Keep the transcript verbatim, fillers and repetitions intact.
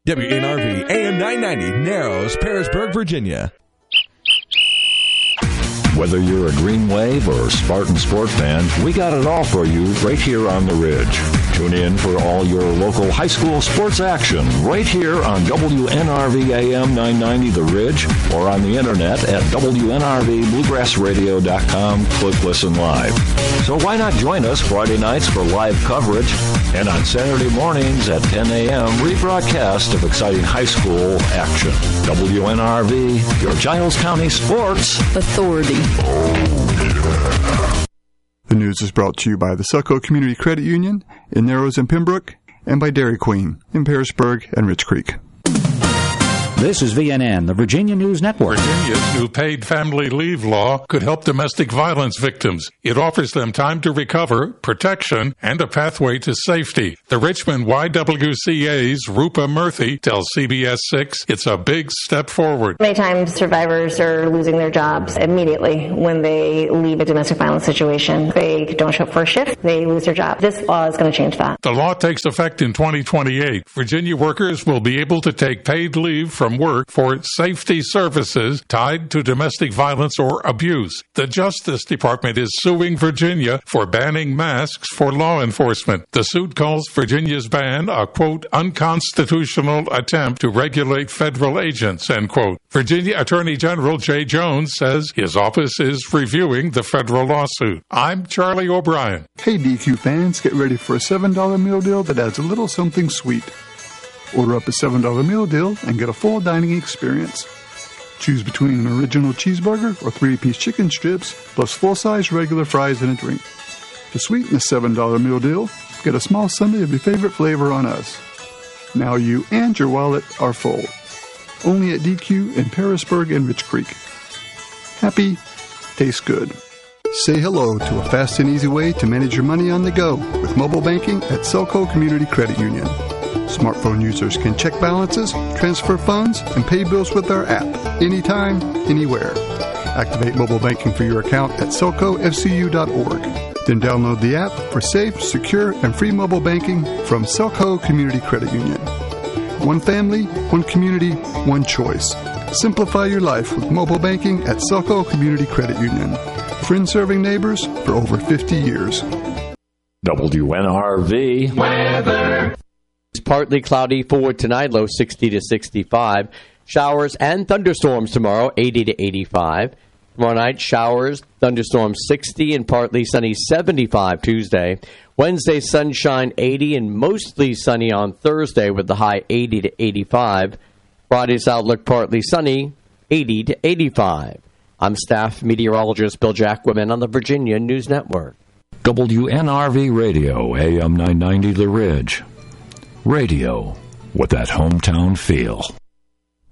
W N R V A M nine ninety, Narrows, Parisburg, Virginia. Whether you're a Green Wave or Spartan Sport fan, we got it all for you right here on the Ridge. Tune in for all your local high school sports action right here on W N R V A M nine ninety The Ridge or on the internet at W N R V bluegrass radio dot com. Click Listen Live. So why not join us Friday nights for live coverage and on Saturday mornings at ten a.m. rebroadcast of exciting high school action. W N R V, your Giles County Sports Authority. The news is brought to you by the Selco Community Credit Union in Narrows and Pembroke and by Dairy Queen in Parisburg and Rich Creek. This is V N N, the Virginia News Network. Virginia's new paid family leave law could help domestic violence victims. It offers them time to recover, protection, and a pathway to safety. The Richmond Y W C A's Rupa Murthy tells C B S six it's a big step forward. Many times survivors are losing their jobs immediately when they leave a domestic violence situation. They don't show up for a shift, they lose their job. This law is going to change that. The law takes effect in twenty twenty-eight. Virginia workers will be able to take paid leave from work for safety services tied to domestic violence or abuse. The Justice Department is suing Virginia for banning masks for law enforcement. The suit calls Virginia's ban a, quote, unconstitutional attempt to regulate federal agents, end quote. Virginia Attorney General Jay Jones says his office is reviewing the federal lawsuit. I'm Charlie O'Brien. Hey, D Q fans, get ready for a seven dollar meal deal that adds a little something sweet. Order up a seven dollar meal deal and get a full dining experience. Choose between an original cheeseburger or three-piece chicken strips, plus full-size regular fries and a drink. To sweeten the seven dollar meal deal, get a small sundae of your favorite flavor on us. Now you and your wallet are full. Only at D Q in Parisburg and Rich Creek. Happy, tastes good. Say hello to a fast and easy way to manage your money on the go with mobile banking at Selco Community Credit Union. Smartphone users can check balances, transfer funds, and pay bills with our app anytime, anywhere. Activate mobile banking for your account at selco f c u dot org. Then download the app for safe, secure, and free mobile banking from Selco Community Credit Union. One family, one community, one choice. Simplify your life with mobile banking at Selco Community Credit Union. Friends serving neighbors for over fifty years. W N R V weather. It's partly cloudy for tonight, low sixty to sixty-five. Showers and thunderstorms tomorrow, eighty to eighty-five. Tomorrow night, showers, thunderstorms sixty and partly sunny seventy-five Tuesday. Wednesday, sunshine eighty and mostly sunny on Thursday with the high eighty to eighty-five. Friday's outlook partly sunny, eighty to eighty-five. I'm staff meteorologist Bill Jacquemin on the Virginia News Network. W N R V Radio, A M nine ninety The Ridge. Radio with that hometown feel.